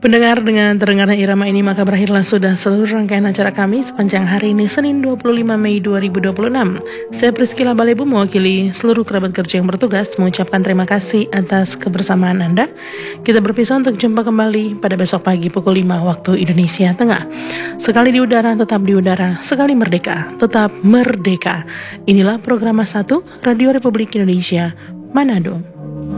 Pendengar, dengan terdengarnya irama ini maka berakhirlah sudah seluruh rangkaian acara kami sepanjang hari ini Senin 25 Mei 2026. Saya Priscila Balebu mewakili seluruh kerabat kerja yang bertugas mengucapkan terima kasih atas kebersamaan Anda. Kita berpisah untuk jumpa kembali pada besok pagi pukul 5 waktu Indonesia Tengah. Sekali di udara tetap di udara, sekali merdeka tetap merdeka. Inilah program 1 Radio Republik Indonesia Manado.